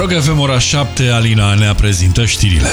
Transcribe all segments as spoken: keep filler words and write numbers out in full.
Rock F M, ora șapte, Alina ne prezintă știrile.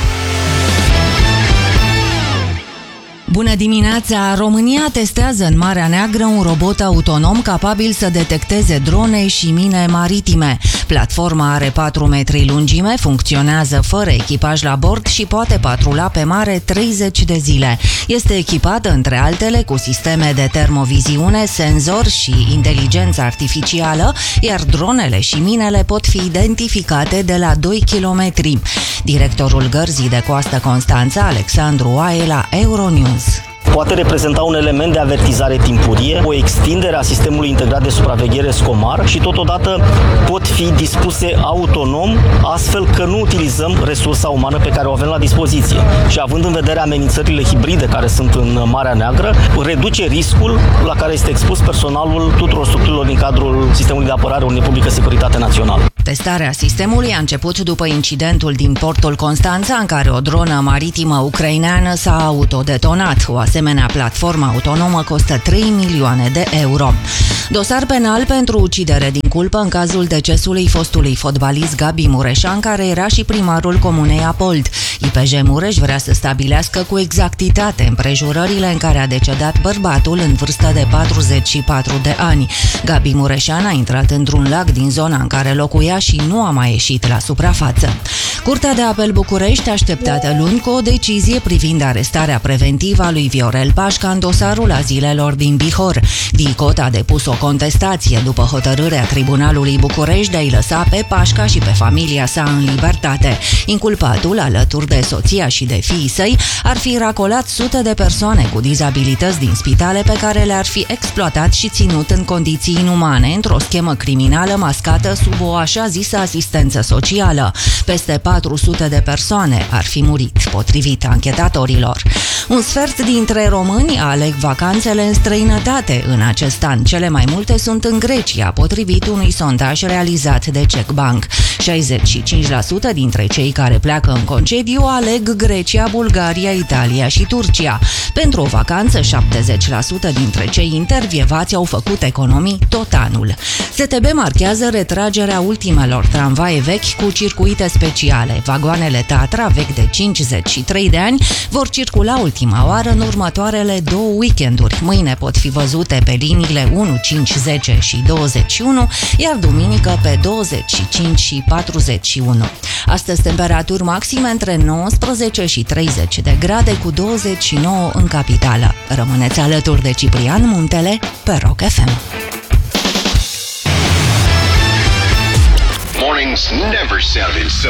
Bună dimineața! România testează în Marea Neagră un robot autonom capabil să detecteze drone și mine maritime. Platforma are patru metri lungime, funcționează fără echipaj la bord și poate patrula pe mare treizeci de zile. Este echipată, între altele, cu sisteme de termoviziune, senzor și inteligență artificială, iar dronele și minele pot fi identificate de la doi kilometri. Directorul Gărzii de Coastă Constanța, Alexandru Oaie, la Euronews. Poate reprezenta un element de avertizare timpurie, o extindere a sistemului integrat de supraveghere SCOMAR și totodată pot fi dispuse autonom, astfel că nu utilizăm resursa umană pe care o avem la dispoziție. Și având în vedere amenințările hibride care sunt în Marea Neagră, reduce riscul la care este expus personalul tuturor structurilor din cadrul sistemului de apărare Uniunii Publică Securitate Națională. Testarea sistemului a început după incidentul din portul Constanța, în care o dronă maritimă ucraineană s-a autodetonat. O asemenea platformă autonomă costă trei milioane de euro. Dosar penal pentru ucidere din culpă în cazul decesului fostului fotbalist Gabi Mureșan, care era și primarul comunei Apold. I P J Mureș vrea să stabilească cu exactitate împrejurările în care a decedat bărbatul în vârstă de patruzeci și patru de ani. Gabi Mureșan a intrat într-un lac din zona în care locuia și nu a mai ieșit la suprafață. Curtea de Apel București așteptată luni cu o decizie privind arestarea preventivă a lui Viorel Pașca în dosarul azilelor din Bihor. DICOT a depus o contestație după hotărârea Tribunalului București de a-i lăsa pe Pașca și pe familia sa în libertate. Inculpatul, alături de soția și de fiii săi, ar fi racolat sute de persoane cu dizabilități din spitale pe care le-ar fi exploatat și ținut în condiții inumane, într-o schemă criminală mascată sub o așa zisă asistență socială. Peste patru sute de persoane ar fi murit, potrivit anchetatorilor. Un sfert dintre români aleg vacanțele în străinătate în acest an. Cele mai multe sunt în Grecia, potrivit unui sondaj realizat de Czech Bank. șaizeci și cinci la sută dintre cei care pleacă în concediu aleg Grecia, Bulgaria, Italia și Turcia. Pentru o vacanță, șaptezeci la sută dintre cei intervievați au făcut economii tot anul. S T B marchează retragerea ultimelor tramvaie vechi cu circuite speciale. Vagoanele Tatra, vechi de cincizeci și trei de ani, vor circula ultima oară în următoarele două weekenduri. Mâine pot fi văzute pe liniile unu, cinci, zece și douăzeci și unu, iar duminică pe douăzeci și cinci și patruzeci și unu. Astăzi temperaturi maxime între nouăsprezece și treizeci de grade, cu douăzeci și nouă în capitală. Rămâneți alături de Ciprian Muntele pe Rock F M. Mornings never sounded so